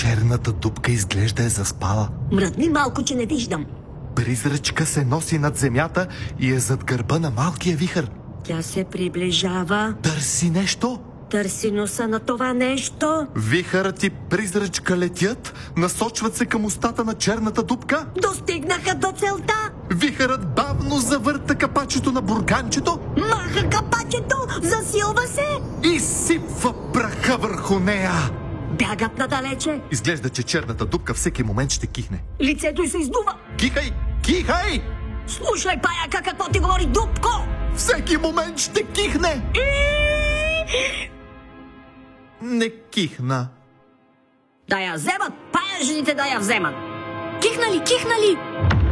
Черната дупка изглежда е заспала. Мръдни малко, че не виждам. Призрачка се носи над земята и е зад гърба на малкия вихър. Тя се приближава. Търси нещо. Търси носа на това нещо. Вихърът и призрачка летят, насочват се към устата на черната дупка. Достигнаха до целта. Вихърът бавно завърта капачето на бурганчето. Маха капачето, засилва се. И сипва праха върху нея. Бягат надалече. Изглежда, че черната дупка всеки момент ще кихне. Лицето й се издува. Кихай! Кихай! Слушай, паяка, какво ти говори Дупко? Всеки момент ще кихне! Не кихна. Да я вземат, паяжените да я вземат. Кихнали, кихнали!